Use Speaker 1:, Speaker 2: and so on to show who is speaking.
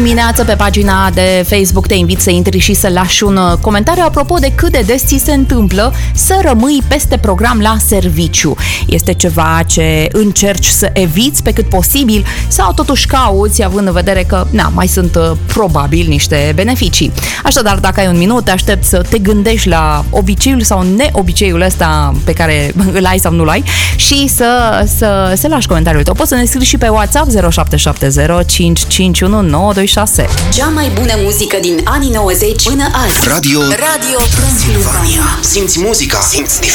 Speaker 1: Dimineață pe pagina de Facebook te invit să intri și să lași un comentariu apropo de cât de des ți se întâmplă să rămâi peste program la serviciu. Este ceva ce încerci să eviți pe cât posibil sau totuși cauți, având în vedere că mai sunt probabil niște beneficii. Așadar, dacă ai un minut, te aștept să te gândești la obiceiul sau neobiceiul ăsta pe care îl ai sau nu-l ai și să lași comentariul tău. Poți să ne scrii și pe WhatsApp 0770 551 926.
Speaker 2: Cea mai bună muzică din anii 90 până azi.
Speaker 3: Radio Transilvania. Simți muzica, simți